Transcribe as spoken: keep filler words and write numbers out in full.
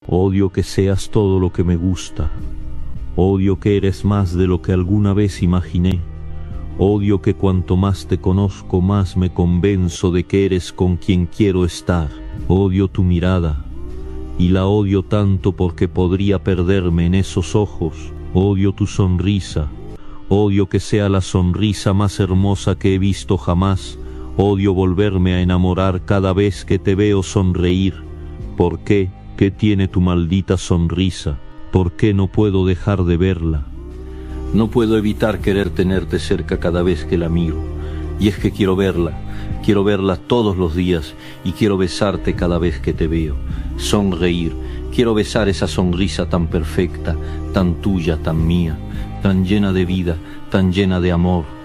Odio que seas todo lo que me gusta. Odio que eres más de lo que alguna vez imaginé. Odio que cuanto más te conozco, más me convenzo de que eres con quien quiero estar. Odio tu mirada, y la odio tanto porque podría perderme en esos ojos. Odio tu sonrisa. Odio que sea la sonrisa más hermosa que he visto jamás. Odio volverme a enamorar cada vez que te veo sonreír. ¿Por qué? ¿Qué tiene tu maldita sonrisa? ¿Por qué no puedo dejar de verla? No puedo evitar querer tenerte cerca cada vez que la miro. Y es que quiero verla, quiero verla todos los días y quiero besarte cada vez que te veo. Sonreír, quiero besar esa sonrisa tan perfecta, tan tuya, tan mía, tan llena de vida, tan llena de amor.